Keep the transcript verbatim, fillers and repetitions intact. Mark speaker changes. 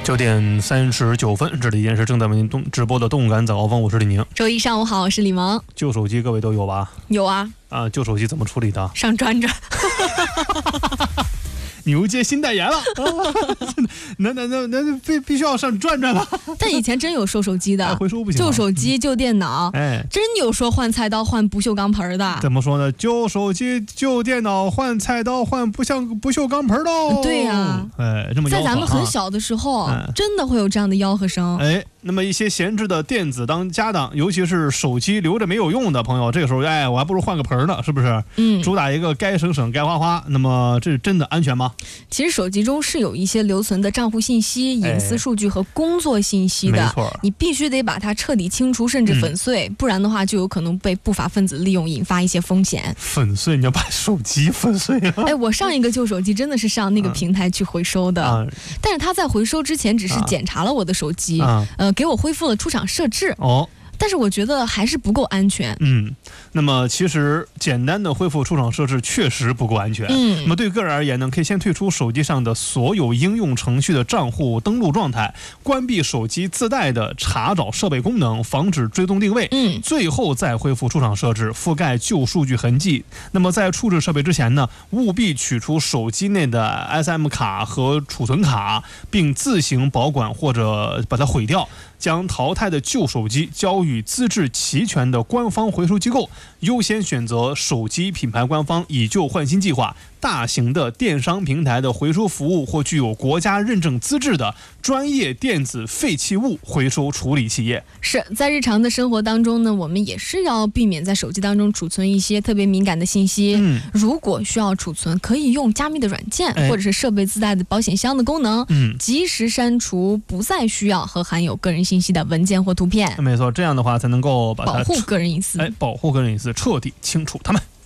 Speaker 1: 九点三十九分，这里依然是正在为您动直播的动感早高峰，我是李宁。
Speaker 2: 周一上午好，我是李萌。
Speaker 1: 旧手机各位都有吧？
Speaker 2: 有啊。
Speaker 1: 啊，旧手机怎么处理的？
Speaker 2: 上转转。
Speaker 1: 牛街新代言了，那那那那必必须要上转转了。
Speaker 2: 但以前真有收手机的，
Speaker 1: 哎、回收不行。
Speaker 2: 旧手机、旧电脑，
Speaker 1: 哎，
Speaker 2: 真有说换菜刀、换不锈钢盆的。
Speaker 1: 怎么说呢？旧手机、旧电脑换菜刀、换不像不锈钢盆的。
Speaker 2: 对呀、啊，
Speaker 1: 哎，这么吆喝
Speaker 2: 在咱们很小的时候，哎、真的会有这样的吆喝声。
Speaker 1: 哎，那么一些闲置的电子当家当，尤其是手机留着没有用的朋友，这个时候，哎，我还不如换个盆呢，是不是？
Speaker 2: 嗯，
Speaker 1: 主打一个该省省，该花花。那么这是真的安全吗？
Speaker 2: 其实手机中是有一些留存的账户信息、隐私数据和工作信息的，
Speaker 1: 没错，
Speaker 2: 你必须得把它彻底清除，甚至粉碎，嗯、不然的话就有可能被不法分子利用，引发一些风险。
Speaker 1: 粉碎？你要把手机粉碎了？
Speaker 2: 哎，我上一个旧手机真的是上那个平台去回收的，嗯、但是他在回收之前只是检查了我的手机，嗯、呃，给我恢复了出厂设置。
Speaker 1: 哦。
Speaker 2: 但是我觉得还是不够安全。
Speaker 1: 嗯，那么其实简单的恢复出厂设置确实不够安全。嗯，那么对个人而言呢，可以先退出手机上的所有应用程序的账户登录状态，关闭手机自带的查找设备功能，防止追踪定位。嗯，最后再恢复出厂设置，覆盖旧数据痕迹。那么在处置设备之前呢，务必取出手机内的 S M 卡和储存卡，并自行保管或者把它毁掉。将淘汰的旧手机交予资质齐全的官方回收机构，优先选择手机品牌官方以旧换新计划、大型的电商平台的回收服务或具有国家认证资质的专业电子废弃物回收处理企业。
Speaker 2: 是在日常的生活当中呢，我们也是要避免在手机当中储存一些特别敏感的信息。嗯，如果需要储存，可以用加密的软件、哎、或者是设备自带的保险箱的功能，嗯，及时删除不再需要和含有个人信息的文件或图片。
Speaker 1: 没错，这样的话才能够把它
Speaker 2: 保护个人隐私。
Speaker 1: 哎，保护个人隐私，彻底清除它们。